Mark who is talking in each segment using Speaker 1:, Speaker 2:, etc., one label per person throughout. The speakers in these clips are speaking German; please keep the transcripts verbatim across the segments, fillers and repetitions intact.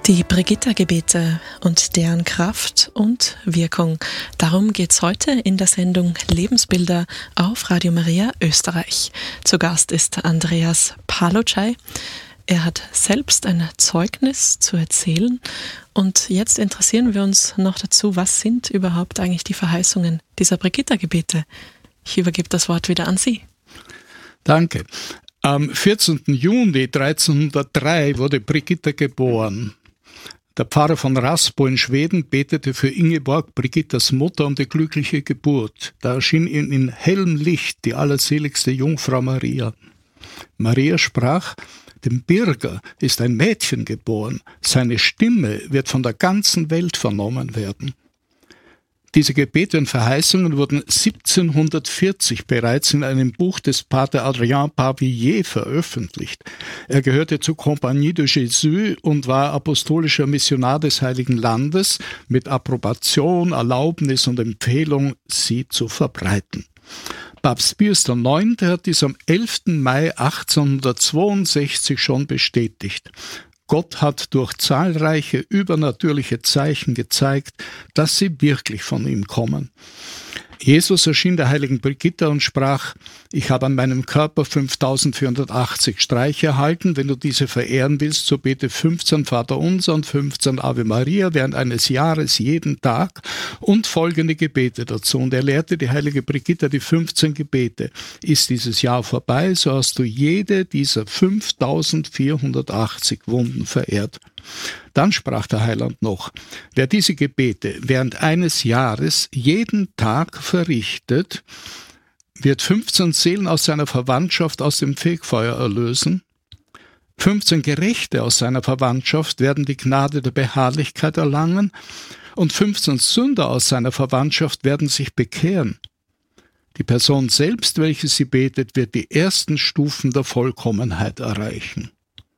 Speaker 1: Die Brigitta-Gebete und deren Kraft und Wirkung. Darum geht's heute in der Sendung Lebensbilder auf Radio Maria Österreich. Zu Gast ist Andreas Palotschai. Er hat selbst ein Zeugnis zu erzählen. Und jetzt interessieren wir uns noch dazu, was sind überhaupt eigentlich die Verheißungen dieser Brigitta-Gebete? Ich übergebe das Wort wieder an Sie.
Speaker 2: Danke. Am vierzehnten Juni dreizehnhundertdrei wurde Brigitta geboren. Der Pfarrer von Rasbo in Schweden betete für Ingeborg, Brigittas Mutter, um die glückliche Geburt. Da erschien ihm in hellem Licht die allerseligste Jungfrau Maria. Maria sprach: Dem Birger ist ein Mädchen geboren, seine Stimme wird von der ganzen Welt vernommen werden. Diese Gebete und Verheißungen wurden siebzehnhundertvierzig bereits in einem Buch des Pater Adrien Parvilliers veröffentlicht. Er gehörte zur Compagnie de Jésus und war apostolischer Missionar des Heiligen Landes mit Approbation, Erlaubnis und Empfehlung, sie zu verbreiten. Papst Pius der Neunte hat dies am elften Mai achtzehnhundertzweiundsechzig schon bestätigt. Gott hat durch zahlreiche übernatürliche Zeichen gezeigt, dass sie wirklich von ihm kommen. Jesus erschien der heiligen Brigitta und sprach: Ich habe an meinem Körper fünftausendvierhundertachtzig Streiche erhalten. Wenn du diese verehren willst, so bete fünfzehn Vaterunser und fünfzehn Ave Maria während eines Jahres jeden Tag und folgende Gebete dazu. Und er lehrte die heilige Brigitta die fünfzehn Gebete. Ist dieses Jahr vorbei, so hast du jede dieser fünftausendvierhundertachtzig Wunden verehrt. Dann sprach der Heiland noch: Wer diese Gebete während eines Jahres jeden Tag verrichtet, wird fünfzehn Seelen aus seiner Verwandtschaft aus dem Fegfeuer erlösen. fünfzehn Gerechte aus seiner Verwandtschaft werden die Gnade der Beharrlichkeit erlangen und fünfzehn Sünder aus seiner Verwandtschaft werden sich bekehren. Die Person selbst, welche sie betet, wird die ersten Stufen der Vollkommenheit erreichen.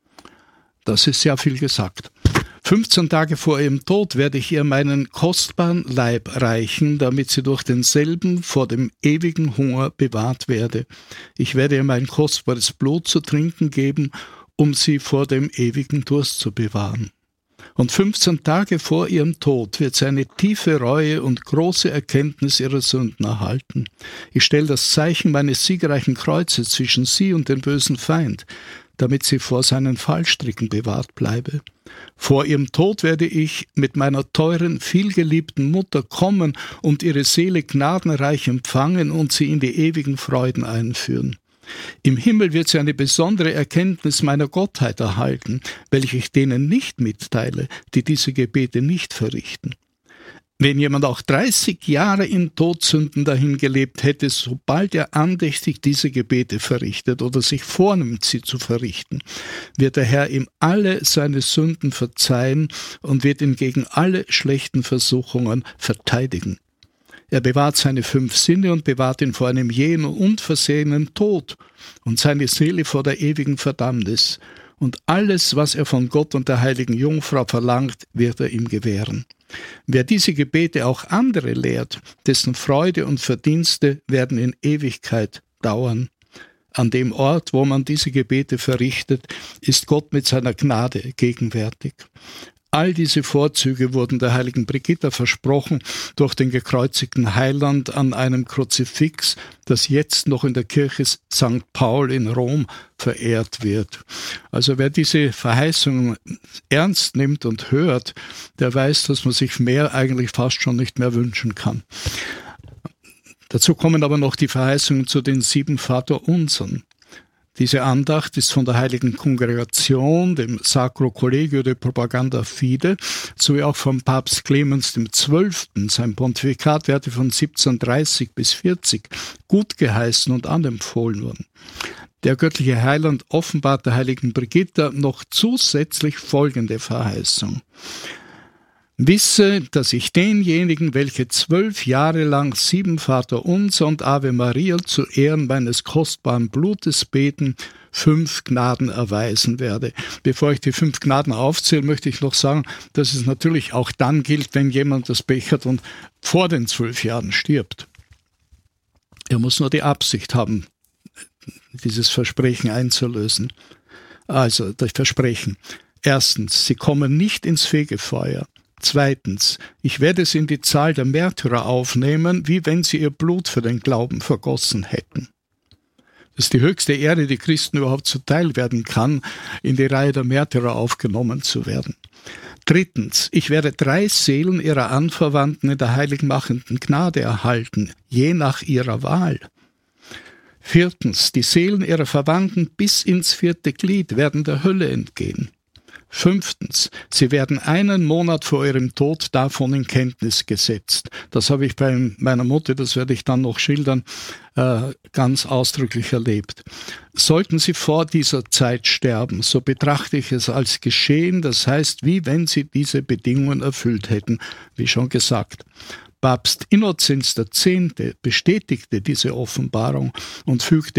Speaker 2: Das ist sehr viel gesagt. fünfzehn Tage vor ihrem Tod werde ich ihr meinen kostbaren Leib reichen, damit sie durch denselben vor dem ewigen Hunger bewahrt werde. Ich werde ihr mein kostbares Blut zu trinken geben, um sie vor dem ewigen Durst zu bewahren. Und fünfzehn Tage vor ihrem Tod wird sie eine tiefe Reue und große Erkenntnis ihrer Sünden erhalten. Ich stelle das Zeichen meines siegreichen Kreuzes zwischen sie und den bösen Feind, damit sie vor seinen Fallstricken bewahrt bleibe. Vor ihrem Tod werde ich mit meiner teuren, vielgeliebten Mutter kommen und ihre Seele gnadenreich empfangen und sie in die ewigen Freuden einführen. Im Himmel wird sie eine besondere Erkenntnis meiner Gottheit erhalten, welche ich denen nicht mitteile, die diese Gebete nicht verrichten. Wenn jemand auch dreißig Jahre in Todsünden dahingelebt hätte, sobald er andächtig diese Gebete verrichtet oder sich vornimmt, sie zu verrichten, wird der Herr ihm alle seine Sünden verzeihen und wird ihn gegen alle schlechten Versuchungen verteidigen. Er bewahrt seine fünf Sinne und bewahrt ihn vor einem jähen und unversehenen Tod und seine Seele vor der ewigen Verdammnis. Und alles, was er von Gott und der heiligen Jungfrau verlangt, wird er ihm gewähren. Wer diese Gebete auch andere lehrt, dessen Freude und Verdienste werden in Ewigkeit dauern. An dem Ort, wo man diese Gebete verrichtet, ist Gott mit seiner Gnade gegenwärtig. All diese Vorzüge wurden der heiligen Brigitta versprochen durch den gekreuzigten Heiland an einem Kruzifix, das jetzt noch in der Kirche Sankt Paul in Rom verehrt wird. Also wer diese Verheißungen ernst nimmt und hört, der weiß, dass man sich mehr eigentlich fast schon nicht mehr wünschen kann. Dazu kommen aber noch die Verheißungen zu den sieben Vaterunsern. Diese Andacht ist von der Heiligen Kongregation, dem Sacro Collegio de Propaganda Fide, sowie auch vom Papst Clemens der Zwölfte. Sein Pontifikat währte von siebzehnhundertdreißig bis vierzig gut geheißen und anempfohlen worden. Der göttliche Heiland offenbart der heiligen Brigitta noch zusätzlich folgende Verheißung: Wisse, dass ich denjenigen, welche zwölf Jahre lang sieben Vaterunser und Ave Maria zu Ehren meines kostbaren Blutes beten, fünf Gnaden erweisen werde. Bevor ich die fünf Gnaden aufzähle, möchte ich noch sagen, dass es natürlich auch dann gilt, wenn jemand das bechert und vor den zwölf Jahren stirbt. Er muss nur die Absicht haben, dieses Versprechen einzulösen. Also, das Versprechen. Erstens, sie kommen nicht ins Fegefeuer. Zweitens, ich werde sie in die Zahl der Märtyrer aufnehmen, wie wenn sie ihr Blut für den Glauben vergossen hätten. Das ist die höchste Ehre, die Christen überhaupt zuteil werden kann, in die Reihe der Märtyrer aufgenommen zu werden. Drittens, ich werde drei Seelen ihrer Anverwandten in der heiligmachenden Gnade erhalten, je nach ihrer Wahl. Viertens, die Seelen ihrer Verwandten bis ins vierte Glied werden der Hölle entgehen. Fünftens, sie werden einen Monat vor ihrem Tod davon in Kenntnis gesetzt. Das habe ich bei meiner Mutter, das werde ich dann noch schildern, äh, ganz ausdrücklich erlebt. Sollten sie vor dieser Zeit sterben, so betrachte ich es als geschehen, das heißt, wie wenn sie diese Bedingungen erfüllt hätten, wie schon gesagt. Papst Innozenz der Zehnte bestätigte diese Offenbarung und fügte